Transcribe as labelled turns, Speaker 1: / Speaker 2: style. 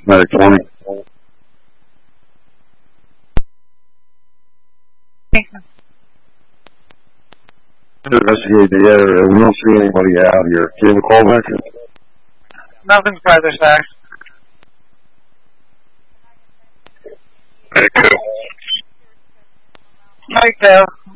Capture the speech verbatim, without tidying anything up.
Speaker 1: Medic twenty. Investigate the area. We don't see anybody out here. Can you call back?
Speaker 2: Nothing further, sir.
Speaker 1: Very cool.
Speaker 2: Right, Bill.